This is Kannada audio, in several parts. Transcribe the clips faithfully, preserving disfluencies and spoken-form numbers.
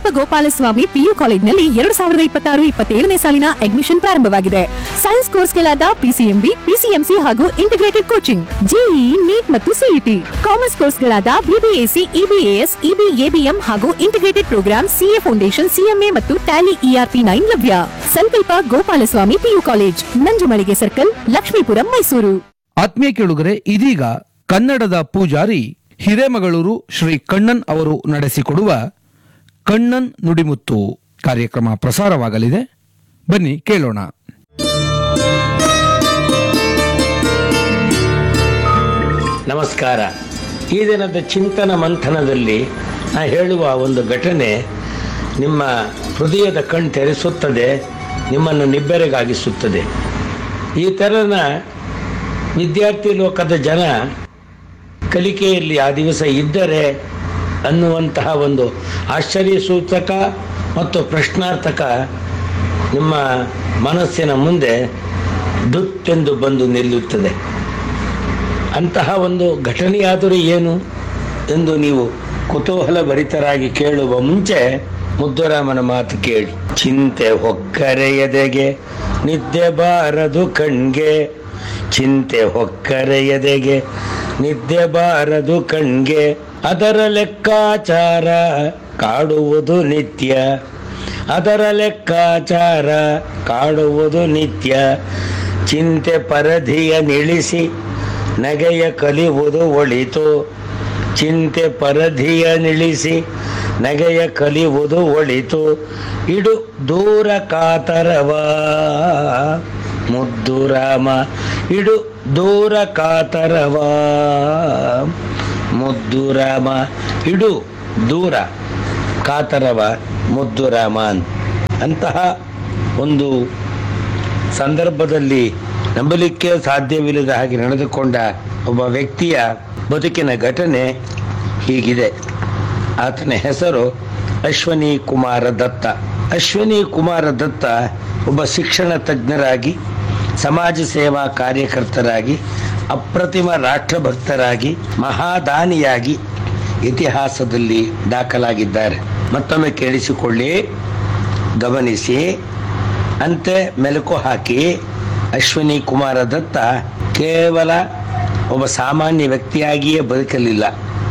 ಸಂಕಲ್ಪ ಗೋಪಾಲಸ್ವಾಮಿ ಪಿಯು ಕಾಲೇಜಿನಲ್ಲಿ ಎರಡು ಸಾವಿರದ ಇಪ್ಪತ್ತಾರು ಇಪ್ಪತ್ತೇಳನೇ ಸಾಲಿನ ಅಡ್ಮಿಷನ್ ಪ್ರಾರಂಭವಾಗಿದೆ. ಸೈನ್ಸ್ ಕೋರ್ಸ್ಗಳಾದ ಪಿಸಿಎಂಬಿ, ಪಿಸಿಎಂಸಿ ಹಾಗೂ ಇಂಟಿಗ್ರೇಟೆಡ್ ಕೋಚಿಂಗ್, ಜೆಇಇ, ನೀಟ್ ಮತ್ತು ಸಿಇಟಿ. ಕಾಮರ್ಸ್ ಕೋರ್ಸ್ಗಳಾದ ಬಿಬಿಎಸಿ, ಇಬಿಎಎಸ್, ಇಬಿಎಬಿಎಂ ಹಾಗೂ integrated program, CA foundation, CMA ಮತ್ತು ಟ್ಯಾಲಿ ಇಆರ್ಪಿ ನೈನ್ ಲಭ್ಯ. ಸಂಕಲ್ಪ Gopalaswamy PU college, Nanjumalige circle, Lakshmipuram, Mysuru. ಆತ್ಮೀಯ ಕೇಳುಗರೆ, ಇದೀಗ ಕನ್ನಡದ ಪೂಜಾರಿ ಹಿರೇಮಗಳೂರು ಶ್ರೀ ಕಣ್ಣನ್ ಅವರು ನಡೆಸಿಕೊಡುವ ಕಣ್ಣನ್ ನುಡಿಮುತ್ತು ಕಾರ್ಯಕ್ರಮ ಪ್ರಸಾರವಾಗಲಿದೆ. ಬನ್ನಿ ಕೇಳೋಣ. ನಮಸ್ಕಾರ. ಈ ದಿನದ ಚಿಂತನ ಮಂಥನದಲ್ಲಿ ನಾ ಹೇಳುವ ಒಂದು ಘಟನೆ ನಿಮ್ಮ ಹೃದಯದ ಕಣ್ ತೆರೆಸುತ್ತದೆ, ನಿಮ್ಮನ್ನು ನಿಬ್ಬೆರಗಾಗಿಸುತ್ತದೆ. ಈ ಥರನ ವಿದ್ಯಾರ್ಥಿ ಲೋಕದ ಜನ ಕಲಿಕೆಯಲ್ಲಿ ಆ ದಿವಸ ಇದ್ದರೆ ಅನ್ನುವಂತಹ ಒಂದು ಆಶ್ಚರ್ಯ ಸೂಚಕ ಮತ್ತು ಪ್ರಶ್ನಾರ್ಥಕ ನಿಮ್ಮ ಮನಸ್ಸಿನ ಮುಂದೆ ದುತ್ತೆಂದು ಬಂದು ನಿಲ್ಲುತ್ತದೆ. ಅಂತಹ ಒಂದು ಘಟನೆಯಾದರೂ ಏನು ಎಂದು ನೀವು ಕುತೂಹಲ ಭರಿತರಾಗಿ ಕೇಳುವ ಮುಂಚೆ ಮುದ್ದುರಾಮನ ಮಾತು ಕೇಳಿ. ಚಿಂತೆ ಹೊಕ್ಕರೆ ಎದೆಗೆ ನಿದ್ದೆ ಬಾರದು ಕಣ್ಗೆ, ಚಿಂತೆ ಹೊಕ್ಕರೆ ಎದೆಗೆ ನಿದ್ದೆ ಬಾರದು ಕಣ್ಗೆ, ಅದರ ಲೆಕ್ಕಾಚಾರ ಕಾಡುವುದು ನಿತ್ಯ, ಅದರ ಲೆಕ್ಕಾಚಾರ ಕಾಡುವುದು ನಿತ್ಯ. ಚಿಂತೆ ಪರಧಿಯ ನಿಳಿಸಿ ನಗೆಯ ಕಲಿಯುವುದು ಒಳಿತು, ಚಿಂತೆ ಪರಧಿಯ ನಿಳಿಸಿ ನಗೆಯ ಕಲಿಯುವುದು ಒಳಿತು. ಇಡು ದೂರ ಕಾತರವ ಮುದ್ದು ರಾಮ, ಇಡು ದೂರ ಕಾತರವ ಮುದ್ದು ರಾಮ, ಇಡು ದೂರ ಕಾತರವ ಮುದ್ದು ರಾಮ. ಅಂತಹ ಒಂದು ಸಂದರ್ಭದಲ್ಲಿ ನಂಬಲಿಕ್ಕೆ ಸಾಧ್ಯವಿಲ್ಲದ ಹಾಗೆ ನಡೆದುಕೊಂಡ ಒಬ್ಬ ವ್ಯಕ್ತಿಯ ಬದುಕಿನ ಘಟನೆ ಹೀಗಿದೆ. ಆತನ ಹೆಸರು ಅಶ್ವಿನಿ ಕುಮಾರ ದತ್ತ. ಅಶ್ವಿನಿ ಕುಮಾರ ದತ್ತ ಒಬ್ಬ ಶಿಕ್ಷಣ ತಜ್ಞರಾಗಿ, ಸಮಾಜ ಸೇವಾ ಕಾರ್ಯಕರ್ತರಾಗಿ, ಅಪ್ರತಿಮ ರಾಷ್ಟ್ರಭಕ್ತರಾಗಿ, ಮಹಾದಾನಿಯಾಗಿ ಇತಿಹಾಸದಲ್ಲಿ ದಾಖಲಾಗಿದ್ದಾರೆ. ಮತ್ತೊಮ್ಮೆ ಕೇಳಿಸಿಕೊಳ್ಳಿ, ಗಮನಿಸಿ, ಅಂತೆ ಮೆಲುಕು ಹಾಕಿ. ಅಶ್ವಿನಿ ಕುಮಾರ ದತ್ತ ಕೇವಲ ಒಬ್ಬ ಸಾಮಾನ್ಯ ವ್ಯಕ್ತಿಯಾಗಿಯೇ ಬದುಕಲಿಲ್ಲ.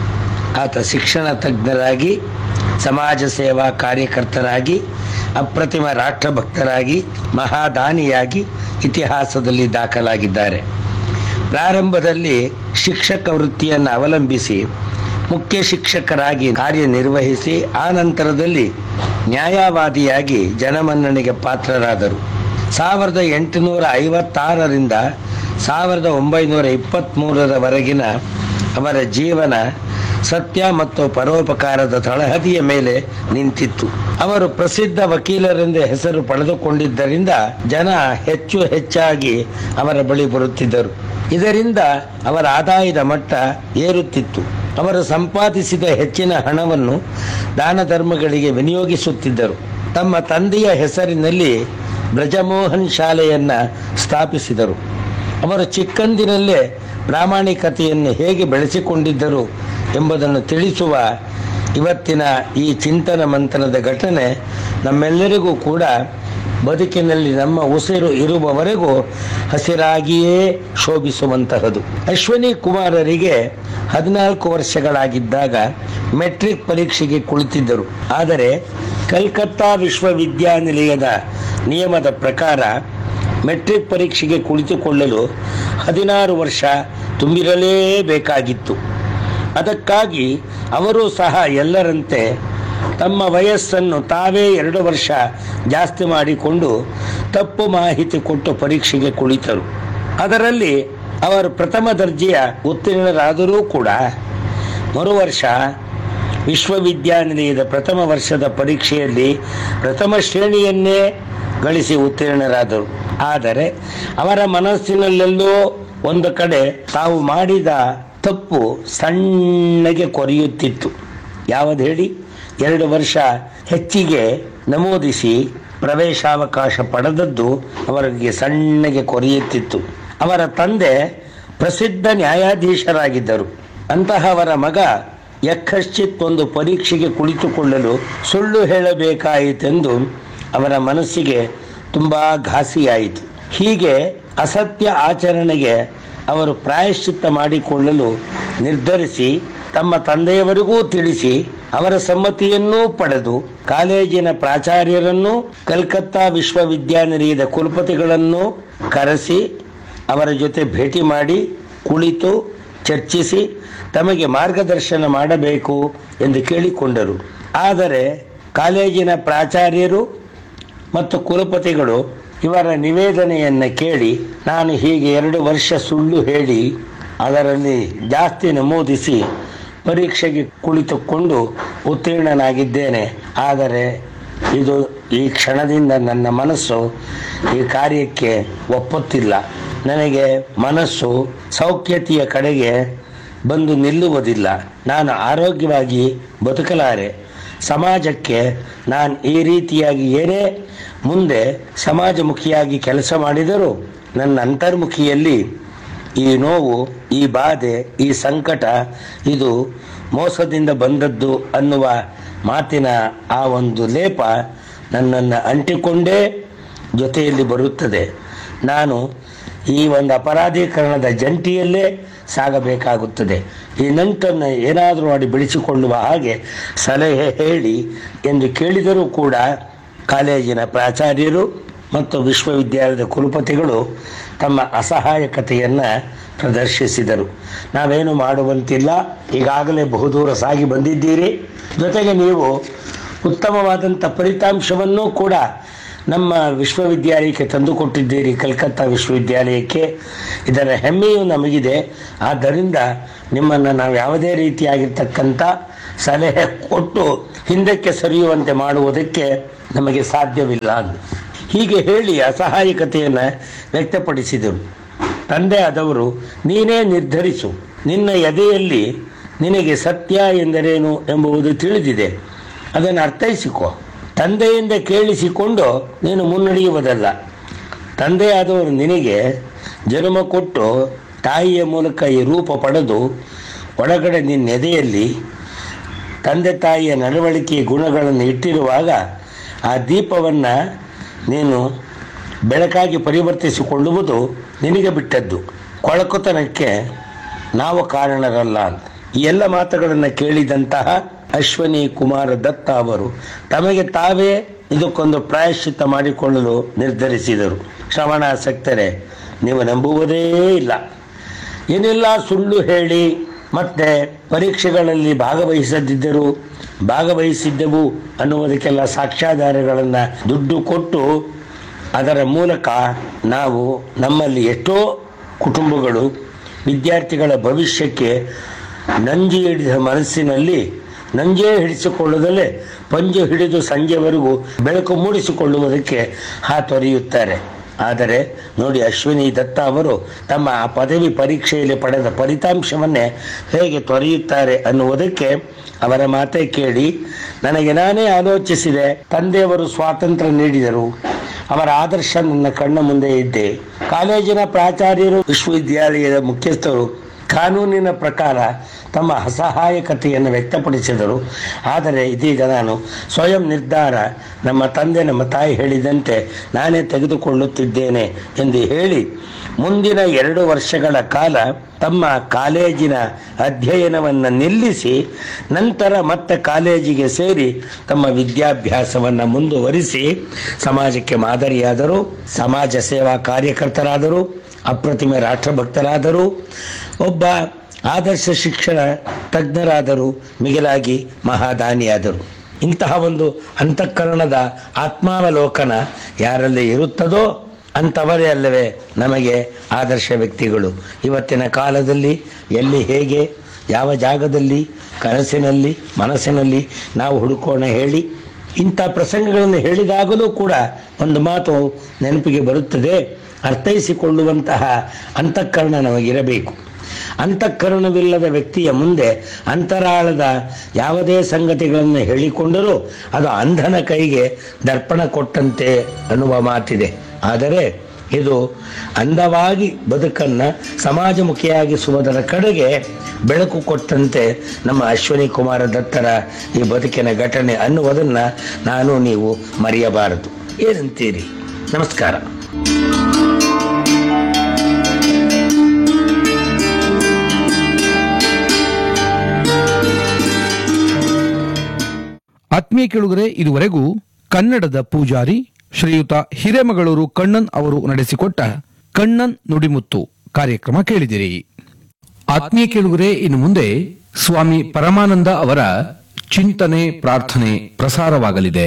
ಆತ ಶಿಕ್ಷಣ ತಜ್ಞರಾಗಿ, ಸಮಾಜ ಸೇವಾ ಕಾರ್ಯಕರ್ತರಾಗಿ, ಅಪ್ರತಿಮ ರಾಷ್ಟ್ರಭಕ್ತರಾಗಿ, ಮಹಾದಾನಿಯಾಗಿ ಇತಿಹಾಸದಲ್ಲಿ ದಾಖಲಾಗಿದ್ದಾರೆ. ಪ್ರಾರಂಭದಲ್ಲಿ ಶಿಕ್ಷಕ ವೃತ್ತಿಯನ್ನು ಅವಲಂಬಿಸಿ ಮುಖ್ಯ ಶಿಕ್ಷಕರಾಗಿ ಕಾರ್ಯನಿರ್ವಹಿಸಿ ಆ ನಂತರದಲ್ಲಿ ನ್ಯಾಯವಾದಿಯಾಗಿ ಜನಮನ್ನಣೆಗೆ ಪಾತ್ರರಾದರು. ಸಾವಿರದ ಎಂಟುನೂರ ಐವತ್ತಾರರಿಂದ ಸಾವಿರದ ಒಂಬೈನೂರ ಇಪ್ಪತ್ತ್ಮೂರರವರೆಗಿನ ಅವರ ಜೀವನ ಸತ್ಯ ಮತ್ತು ಪರೋಪಕಾರದ ತಳಹದಿಯ ಮೇಲೆ ನಿಂತಿತ್ತು. ಅವರು ಪ್ರಸಿದ್ಧ ವಕೀಲರೆಂದು ಹೆಸರು ಪಡೆದುಕೊಂಡಿದ್ದರಿಂದ ಜನ ಹೆಚ್ಚು ಹೆಚ್ಚಾಗಿ ಅವರ ಬಳಿ ಬರುತ್ತಿದ್ದರು. ಇದರಿಂದ ಅವರ ಆದಾಯದ ಮಟ್ಟ ಏರುತ್ತಿತ್ತು. ಅವರು ಸಂಪಾದಿಸಿದ ಹೆಚ್ಚಿನ ಹಣವನ್ನು ದಾನ ಧರ್ಮಗಳಿಗೆ ವಿನಿಯೋಗಿಸುತ್ತಿದ್ದರು. ತಮ್ಮ ತಂದೆಯ ಹೆಸರಿನಲ್ಲಿ ಬ್ರಜಮೋಹನ್ ಶಾಲೆಯನ್ನು ಸ್ಥಾಪಿಸಿದರು. ಅವರು ಚಿಕ್ಕಂದಿನಲ್ಲೇ ಪ್ರಾಮಾಣಿಕತೆಯನ್ನು ಹೇಗೆ ಬೆಳೆಸಿಕೊಂಡಿದ್ದರು ಎಂಬುದನ್ನು ತಿಳಿಸುವ ಇವತ್ತಿನ ಈ ಚಿಂತನ ಮಂಥನದ ಘಟನೆ ನಮ್ಮೆಲ್ಲರಿಗೂ ಕೂಡ ಬದುಕಿನಲ್ಲಿ ನಮ್ಮ ಉಸಿರು ಇರುವವರೆಗೂ ಹಸಿರಾಗಿಯೇ ಶೋಭಿಸುವಂತಹದು. ಅಶ್ವಿನಿ ಕುಮಾರರಿಗೆ ಹದಿನಾಲ್ಕು ವರ್ಷಗಳಾಗಿದ್ದಾಗ ಮೆಟ್ರಿಕ್ ಪರೀಕ್ಷೆಗೆ ಕುಳಿತಿದ್ದರು. ಆದರೆ ಕಲ್ಕತ್ತಾ ವಿಶ್ವವಿದ್ಯಾನಿಲಯದ ನಿಯಮದ ಪ್ರಕಾರ ಮೆಟ್ರಿಕ್ ಪರೀಕ್ಷೆಗೆ ಕುಳಿತುಕೊಳ್ಳಲು ಹದಿನಾರು ವರ್ಷ ತುಂಬಿರಲೇಬೇಕಾಗಿತ್ತು. ಅದಕ್ಕಾಗಿ ಅವರು ಸಹ ಎಲ್ಲರಂತೆ ತಮ್ಮ ವಯಸ್ಸನ್ನು ತಾವೇ ಎರಡು ವರ್ಷ ಜಾಸ್ತಿ ಮಾಡಿಕೊಂಡು ತಪ್ಪು ಮಾಹಿತಿ ಕೊಟ್ಟು ಪರೀಕ್ಷೆಗೆ ಕುಳಿತರು. ಅದರಲ್ಲಿ ಅವರು ಪ್ರಥಮ ದರ್ಜೆಯ ಉತ್ತೀರ್ಣರಾದರೂ ಕೂಡ ಮರು ವರ್ಷ ವಿಶ್ವವಿದ್ಯಾನಿಲಯದ ಪ್ರಥಮ ವರ್ಷದ ಪರೀಕ್ಷೆಯಲ್ಲಿ ಪ್ರಥಮ ಶ್ರೇಣಿಯನ್ನೇ ಗಳಿಸಿ ಉತ್ತೀರ್ಣರಾದರು. ಆದರೆ ಅವರ ಮನಸ್ಸಿನಲ್ಲೆಲ್ಲೋ ಒಂದು ಕಡೆ ತಾವು ಮಾಡಿದ ತಪ್ಪು ಸಣ್ಣಗೆ ಕೊರೆಯುತ್ತಿತ್ತು. ಯಾವುದು ಹೇಳಿ? ಎರಡು ವರ್ಷ ಹೆಚ್ಚಿಗೆ ನಮೂದಿಸಿ ಪ್ರವೇಶಾವಕಾಶ ಪಡೆದದ್ದು ಅವರಿಗೆ ಸಣ್ಣಗೆ ಕೊರೆಯುತ್ತಿತ್ತು. ಅವರ ತಂದೆ ಪ್ರಸಿದ್ಧ ನ್ಯಾಯಾಧೀಶರಾಗಿದ್ದರು. ಅಂತಹವರ ಮಗ ಯಕ್ಕಶ್ಚಿತ್ ಒಂದು ಪರೀಕ್ಷೆಗೆ ಕುಳಿತುಕೊಳ್ಳಲು ಸುಳ್ಳು ಹೇಳಬೇಕಾಯಿತೆಂದು ಅವರ ಮನಸ್ಸಿಗೆ ತುಂಬ ಘಾಸಿಯಾಯಿತು. ಹೀಗೆ ಅಸತ್ಯ ಆಚರಣೆಗೆ ಅವರು ಪ್ರಾಯಶ್ಚಿತ್ತ ಮಾಡಿಕೊಳ್ಳಲು ನಿರ್ಧರಿಸಿ ತಮ್ಮ ತಂದೆಯವರಿಗೂ ತಿಳಿಸಿ ಅವರ ಸಮ್ಮತಿಯನ್ನೂ ಪಡೆದು ಕಾಲೇಜಿನ ಪ್ರಾಚಾರ್ಯರನ್ನು ಕಲ್ಕತ್ತಾ ವಿಶ್ವವಿದ್ಯಾನಿಲಯದ ಕುಲಪತಿಗಳನ್ನು ಕರೆಸಿ ಅವರ ಜೊತೆ ಭೇಟಿ ಮಾಡಿ ಕುಳಿತು ಚರ್ಚಿಸಿ ತಮಗೆ ಮಾರ್ಗದರ್ಶನ ಮಾಡಬೇಕು ಎಂದು ಕೇಳಿಕೊಂಡರು. ಆದರೆ ಕಾಲೇಜಿನ ಪ್ರಾಚಾರ್ಯರು ಮತ್ತು ಕುಲಪತಿಗಳು ಇವರ ನಿವೇದನೆಯನ್ನು ಕೇಳಿ, ನಾನು ಹೀಗೆ ಎರಡು ವರ್ಷ ಸುಳ್ಳು ಹೇಳಿ ಅದರಲ್ಲಿ ಜಾಸ್ತಿ ನಮೂದಿಸಿ ಪರೀಕ್ಷೆಗೆ ಕುಳಿತುಕೊಂಡು ಉತ್ತೀರ್ಣನಾಗಿದ್ದೇನೆ. ಆದರೆ ಇದು ಈ ಕ್ಷಣದಿಂದ ನನ್ನ ಮನಸ್ಸು ಈ ಕಾರ್ಯಕ್ಕೆ ಒಪ್ಪುತ್ತಿಲ್ಲ. ನನಗೆ ಮನಸ್ಸು ಸೌಖ್ಯತೆಯ ಕಡೆಗೆ ಬಂದು ನಿಲ್ಲುವುದಿಲ್ಲ. ನಾನು ಆರೋಗ್ಯವಾಗಿ ಬದುಕಲಾರೆ. ಸಮಾಜಕ್ಕೆ ನಾನು ಈ ರೀತಿಯಾಗಿ ಏನೇ ಮುಂದೆ ಸಮಾಜಮುಖಿಯಾಗಿ ಕೆಲಸ ಮಾಡಿದರೂ ನನ್ನ ಅಂತರ್ಮುಖಿಯಲ್ಲಿ ಈ ನೋವು, ಈ ಬಾಧೆ, ಈ ಸಂಕಟ ಇದು ಮೋಸದಿಂದ ಬಂದದ್ದು ಅನ್ನುವ ಮಾತಿನ ಆ ಒಂದು ಲೇಪ ನನ್ನನ್ನು ಅಂಟಿಕೊಂಡೇ ಜೊತೆಯಲ್ಲಿ ಬರುತ್ತದೆ. ನಾನು ಈ ಒಂದು ಅಪರಾಧೀಕರಣದ ಜಂಟಿಯಲ್ಲೇ ಸಾಗಬೇಕಾಗುತ್ತದೆ. ಈ ನಂಟನ್ನು ಏನಾದರೂ ಮಾಡಿ ಬೆಳೆಸಿಕೊಳ್ಳುವ ಹಾಗೆ ಸಲಹೆ ಹೇಳಿ ಎಂದು ಕೇಳಿದರೂ ಕೂಡ ಕಾಲೇಜಿನ ಪ್ರಾಚಾರ್ಯರು ಮತ್ತು ವಿಶ್ವವಿದ್ಯಾಲಯದ ಕುಲಪತಿಗಳು ತಮ್ಮ ಅಸಹಾಯಕತೆಯನ್ನು ಪ್ರದರ್ಶಿಸಿದರು. ನಾವೇನು ಮಾಡುವಂತಿಲ್ಲ, ಈಗಾಗಲೇ ಬಹುದೂರ ಸಾಗಿ ಬಂದಿದ್ದೀರಿ, ಜೊತೆಗೆ ನೀವು ಉತ್ತಮವಾದಂಥ ಫಲಿತಾಂಶವನ್ನೂ ಕೂಡ ನಮ್ಮ ವಿಶ್ವವಿದ್ಯಾಲಯಕ್ಕೆ ತಂದುಕೊಟ್ಟಿದ್ದೀರಿ, ಕಲ್ಕತ್ತಾ ವಿಶ್ವವಿದ್ಯಾಲಯಕ್ಕೆ. ಇದರ ಹೆಮ್ಮೆಯೂ ನಮಗಿದೆ. ಆದ್ದರಿಂದ ನಿಮ್ಮನ್ನು ನಾವು ಯಾವುದೇ ರೀತಿಯಾಗಿರ್ತಕ್ಕಂಥ ಸಲಹೆ ಕೊಟ್ಟು ಹಿಂದಕ್ಕೆ ಸರಿಯುವಂತೆ ಮಾಡುವುದಕ್ಕೆ ನಮಗೆ ಸಾಧ್ಯವಿಲ್ಲ ಅಂದು ಹೀಗೆ ಹೇಳಿ ಅಸಹಾಯಕತೆಯನ್ನು ವ್ಯಕ್ತಪಡಿಸಿದರು. ತಂದೆ ಆದವರು, ನೀನೇ ನಿರ್ಧರಿಸು, ನಿನ್ನ ಎದೆಯಲ್ಲಿ ನಿನಗೆ ಸತ್ಯ ಎಂದರೇನು ಎಂಬುದು ತಿಳಿದಿದೆ, ಅದನ್ನು ಅರ್ಥೈಸಿಕೊ. ತಂದೆಯಿಂದ ಕೇಳಿಸಿಕೊಂಡು ನೀನು ಮುನ್ನಡೆಯುವುದಲ್ಲ. ತಂದೆಯಾದವರು ನಿನಗೆ ಜನ್ಮ ಕೊಟ್ಟು ತಾಯಿಯ ಮೂಲಕ ಈ ರೂಪ ಪಡೆದು ಒಳಗಡೆ ನಿನ್ನ ಎದೆಯಲ್ಲಿ ತಂದೆ ತಾಯಿಯ ನಡವಳಿಕೆಯ ಗುಣಗಳನ್ನು ಇಟ್ಟಿರುವಾಗ ಆ ದೀಪವನ್ನು ನೀನು ಬೆಳಕಾಗಿ ಪರಿವರ್ತಿಸಿಕೊಳ್ಳುವುದು ನಿನಗೆ ಬಿಟ್ಟದ್ದು. ಕೊಳಕುತನಕ್ಕೆ ನಾವು ಕಾರಣರಲ್ಲ ಅಂತ ಈ ಎಲ್ಲ ಮಾತುಗಳನ್ನು ಕೇಳಿದಂತಹ ಅಶ್ವಿನಿ ಕುಮಾರ ದತ್ತ ಅವರು ತಮಗೆ ತಾವೇ ಇದಕ್ಕೊಂದು ಪ್ರಾಯಶ್ಚಿತ್ತ ಮಾಡಿಕೊಳ್ಳಲು ನಿರ್ಧರಿಸಿದರು. ಶ್ರವಣಾಸಕ್ತರೆ, ನೀವು ನಂಬುವುದೇ ಇಲ್ಲ. ಏನೆಲ್ಲ ಸುಳ್ಳು ಹೇಳಿ ಮತ್ತೆ ಪರೀಕ್ಷೆಗಳಲ್ಲಿ ಭಾಗವಹಿಸದಿದ್ದರು, ಭಾಗವಹಿಸಿದ್ದೆವು ಅನ್ನುವುದಕ್ಕೆಲ್ಲ ಸಾಕ್ಷ್ಯಾಧಾರಗಳನ್ನು ದುಡ್ಡು ಕೊಟ್ಟು ಅದರ ಮೂಲಕ ನಾವು ನಮ್ಮಲ್ಲಿ ಎಷ್ಟೋ ಕುಟುಂಬಗಳು ವಿದ್ಯಾರ್ಥಿಗಳ ಭವಿಷ್ಯಕ್ಕೆ ನಂಜಿ ಹಿಡಿದ ಮನಸ್ಸಿನಲ್ಲಿ ನಂಜೇ ಹಿಡಿಸಿಕೊಳ್ಳುವುದಲ್ಲೇ ಪಂಜು ಹಿಡಿದು ಸಂಜೆವರೆಗೂ ಬೆಳಕು ಮೂಡಿಸಿಕೊಳ್ಳುವುದಕ್ಕೆ ಹಾತೊರೆಯುತ್ತಾರೆ. ಆದರೆ ನೋಡಿ, ಅಶ್ವಿನಿ ದತ್ತ ಅವರು ತಮ್ಮ ಆ ಪದವಿ ಪರೀಕ್ಷೆಯಲ್ಲಿ ಪಡೆದ ಫಲಿತಾಂಶವನ್ನೇ ಹೇಗೆ ತೊರೆಯುತ್ತಾರೆ ಅನ್ನುವುದಕ್ಕೆ ಅವರ ಮಾತೇ ಕೇಳಿ ನನಗೆ ನಾನೇ ಆಲೋಚಿಸಿದೆ. ತಂದೆಯವರು ಸ್ವಾತಂತ್ರ್ಯ ನೀಡಿದರು, ಅವರ ಆದರ್ಶ ನನ್ನ ಕಣ್ಣ ಮುಂದೆ ಇದ್ದೆ. ಕಾಲೇಜಿನ ಪ್ರಾಚಾರ್ಯರು, ವಿಶ್ವವಿದ್ಯಾಲಯದ ಮುಖ್ಯಸ್ಥರು ಕಾನೂನಿನ ಪ್ರಕಾರ ತಮ್ಮ ಅಸಹಾಯಕತೆಯನ್ನು ವ್ಯಕ್ತಪಡಿಸಿದರು. ಆದರೆ ಇದೀಗ ನಾನು ಸ್ವಯಂ ನಿರ್ಧಾರ ನಮ್ಮ ತಂದೆ ನಮ್ಮ ತಾಯಿ ಹೇಳಿದಂತೆ ನಾನೇ ತೆಗೆದುಕೊಳ್ಳುತ್ತಿದ್ದೇನೆ ಎಂದು ಹೇಳಿ ಮುಂದಿನ ಎರಡು ವರ್ಷಗಳ ಕಾಲ ತಮ್ಮ ಕಾಲೇಜಿನ ಅಧ್ಯಯನವನ್ನು ನಿಲ್ಲಿಸಿ ನಂತರ ಮತ್ತೆ ಕಾಲೇಜಿಗೆ ಸೇರಿ ತಮ್ಮ ವಿದ್ಯಾಭ್ಯಾಸವನ್ನು ಮುಂದುವರಿಸಿ ಸಮಾಜಕ್ಕೆ ಮಾದರಿಯಾದರು, ಸಮಾಜ ಸೇವಾ ಕಾರ್ಯಕರ್ತರಾದರು, ಅಪ್ರತಿಮ ರಾಷ್ಟ್ರಭಕ್ತರಾದರು, ಒಬ್ಬ ಆದರ್ಶ ಶಿಕ್ಷಣ ತಜ್ಞರಾದರು, ಮಿಗಿಲಾಗಿ ಮಹಾದಾನಿಯಾದರು. ಇಂತಹ ಒಂದು ಅಂತಃಕರಣದ ಆತ್ಮಾವಲೋಕನ ಯಾರಲ್ಲಿ ಇರುತ್ತದೋ ಅಂಥವರೇ ಅಲ್ಲವೇ ನಮಗೆ ಆದರ್ಶ ವ್ಯಕ್ತಿಗಳು. ಇವತ್ತಿನ ಕಾಲದಲ್ಲಿ ಎಲ್ಲಿ, ಹೇಗೆ, ಯಾವ ಜಾಗದಲ್ಲಿ, ಕನಸಿನಲ್ಲಿ, ಮನಸ್ಸಿನಲ್ಲಿ ನಾವು ಹುಡುಕೋಣ ಹೇಳಿ? ಇಂಥ ಪ್ರಸಂಗಗಳನ್ನು ಹೇಳಿದಾಗಲೂ ಕೂಡ ಒಂದು ಮಾತು ನೆನಪಿಗೆ ಬರುತ್ತದೆ, ಅರ್ಥೈಸಿಕೊಳ್ಳುವಂತಹ ಅಂತಃಕರಣ ನಮಗಿರಬೇಕು. ಅಂತಃಕರಣವಿಲ್ಲದ ವ್ಯಕ್ತಿಯ ಮುಂದೆ ಅಂತರಾಳದ ಯಾವುದೇ ಸಂಗತಿಗಳನ್ನು ಹೇಳಿಕೊಂಡರೂ ಅದು ಅಂಧನ ಕೈಗೆ ದರ್ಪಣ ಕೊಟ್ಟಂತೆ ಅನ್ನುವ ಮಾತಿದೆ. ಆದರೆ ಇದು ಅಂದವಾಗಿ ಬದುಕನ್ನು ಸಮಾಜಮುಖಿಯಾಗಿಸುವುದರ ಕಡೆಗೆ ಬೆಳಕು ಕೊಟ್ಟಂತೆ ನಮ್ಮ ಅಶ್ವಿನಿ ಕುಮಾರ ದತ್ತರ ಈ ಬದುಕಿನ ಘಟನೆ ಅನ್ನುವುದನ್ನು ನಾನು ನೀವು ಮರೆಯಬಾರದು. ಏನಂತೀರಿ? ನಮಸ್ಕಾರ. ಆತ್ಮೀಯ ಕೇಳುಗರೆ, ಇದುವರೆಗೂ ಕನ್ನಡದ ಪೂಜಾರಿ ಶ್ರೀಯುತ ಹಿರೇಮಗಳೂರು ಕಣ್ಣನ್ ಅವರು ನಡೆಸಿಕೊಟ್ಟ ಕಣ್ಣನ್ ನುಡಿಮುತ್ತು ಕಾರ್ಯಕ್ರಮ ಕೇಳಿದಿರಿ. ಆತ್ಮೀಯ ಕೇಳುಗರೆ, ಇನ್ನು ಮುಂದೆ ಸ್ವಾಮಿ ಪರಮಾನಂದ ಅವರ ಚಿಂತನೆ ಪ್ರಾರ್ಥನೆ ಪ್ರಸಾರವಾಗಲಿದೆ.